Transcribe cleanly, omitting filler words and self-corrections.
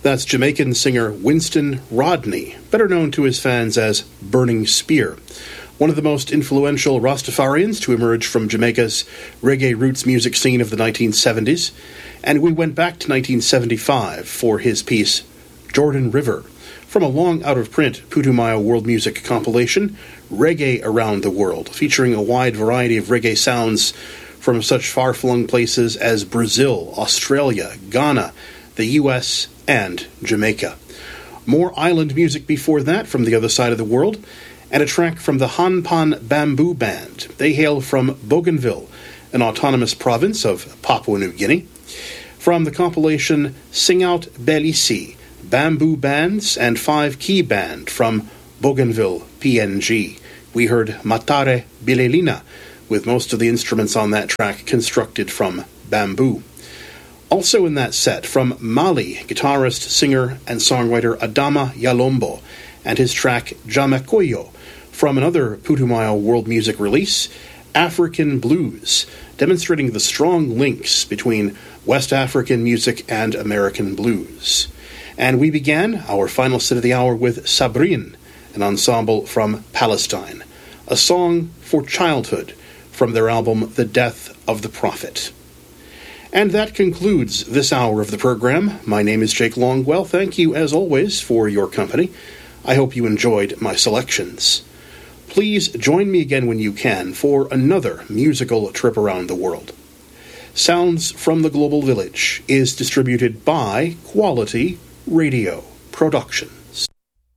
That's Jamaican singer Winston Rodney, better known to his fans as Burning Spear, one of the most influential Rastafarians to emerge from Jamaica's reggae roots music scene of the 1970s, and we went back to 1975 for his piece Jordan River, from a long out-of-print Putumayo world music compilation, Reggae Around the World, featuring a wide variety of reggae sounds from such far-flung places as Brazil, Australia, Ghana, the US, and Jamaica. More island music before that from the other side of the world, and a track from the Hanpan Bamboo Band. They hail from Bougainville, an autonomous province of Papua New Guinea. From the compilation Sing Out Belisi, Bamboo Bands and 5-Key Band from Bougainville, PNG. We heard Matare Bilelina, with most of the instruments on that track constructed from bamboo. Also in that set, from Mali, guitarist, singer, and songwriter Adama Yalombo, and his track Jamakoyo, from another Putumayo world music release, African Blues, demonstrating the strong links between West African music and American blues. And we began our final set of the hour with Sabrin, an ensemble from Palestine, a song for childhood from their album The Death of the Prophet. And that concludes this hour of the program. My name is Jake Longwell. Thank you, as always, for your company. I hope you enjoyed my selections. Please join me again when you can for another musical trip around the world. Sounds from the Global Village is distributed by Quality Radio Production.